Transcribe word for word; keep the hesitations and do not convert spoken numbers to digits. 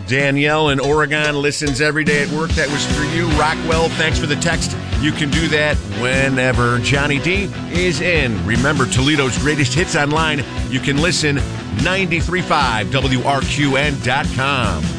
Danielle in Oregon listens every day at work. That was for you. Rockwell, thanks for the text. You can do that whenever. Johnny D is in. Remember, Toledo's greatest hits online. You can listen ninety-three point five W R Q N dot com.